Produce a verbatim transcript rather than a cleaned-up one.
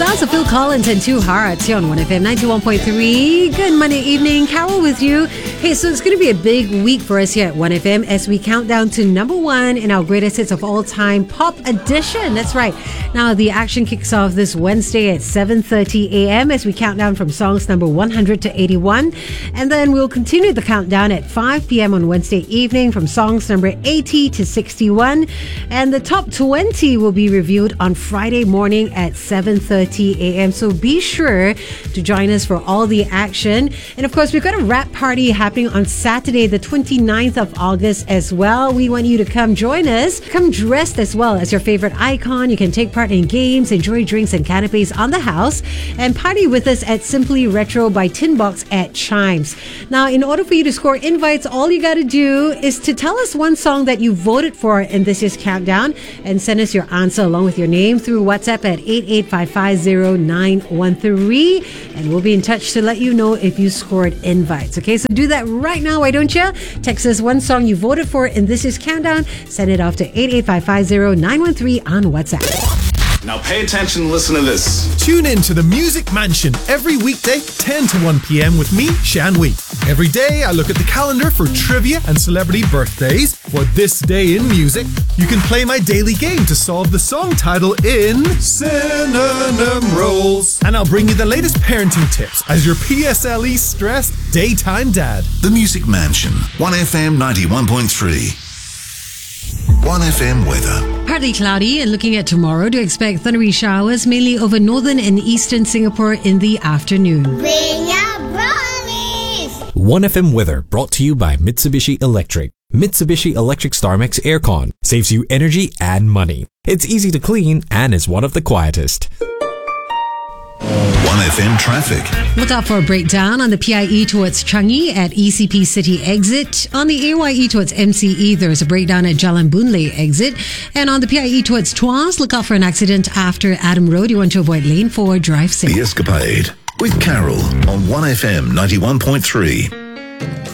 Sounds of Phil Collins and Two Hearts here on one F M ninety-one point three. Good Monday evening. Carol with you. Hey, so it's going to be a big week for us here at one F M as we count down to number one in our greatest hits of all time pop edition. That's right. Now, the action kicks off this Wednesday at seven thirty a.m. as we count down from songs number one hundred to eighty-one. And then we'll continue the countdown at five p.m. on Wednesday evening from songs number eighty to sixty-one. And the top twenty will be reviewed on Friday morning at seven thirty a.m. So be sure to join us for all the action. And of course, we've got a rap party happening on Saturday, the twenty-ninth of August as well. We want you to come join us. Come dressed as well as your favorite icon. You can take part in games, enjoy drinks and canapes on the house, and party with us at Simply Retro by Tin Box at Chimes. Now, in order for you to score invites, all you got to do is to tell us one song that you voted for in this year's countdown and send us your answer along with your name through WhatsApp at eight eight five five zero nine one three, and we'll be in touch to let you know if you scored invites. Okay, so do that right now, why don't you? Text us one song you voted for in this year's countdown. Send it off to eight eight five five zero nine one three on WhatsApp. Now pay attention and listen to this. Tune in to the Music Mansion every weekday, ten to one p.m. with me, Shan Wee. Every day, I look at the calendar for trivia and celebrity birthdays. For this day in music, you can play my daily game to solve the song title in Synonym Rolls. And I'll bring you the latest parenting tips as your P S L E stressed daytime dad. The Music Mansion, one F M ninety-one point three. one F M weather. Partly cloudy, and looking at tomorrow, to expect thundery showers mainly over northern and eastern Singapore in the afternoon. Bring your brownies! one F M weather brought to you by Mitsubishi Electric. Mitsubishi Electric StarMax Aircon saves you energy and money. It's easy to clean and is one of the quietest. one F M traffic. Look out for a breakdown on the P I E towards Changi at E C P City exit. On the A Y E towards M C E, there is a breakdown at Jalan Boon Lay exit. And on the P I E towards Tuas, look out for an accident after Adam Road. You want to avoid lane four, drive safe. The Escapade with Carol on one F M ninety-one point three.